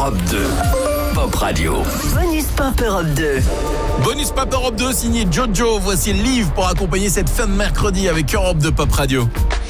Europe 2. Pop Radio. Bonus Pop Europe 2. Bonus Pop Europe 2 signé Jojo. Voici Live pour accompagner cette fin de mercredi avec Europe 2 Pop Radio.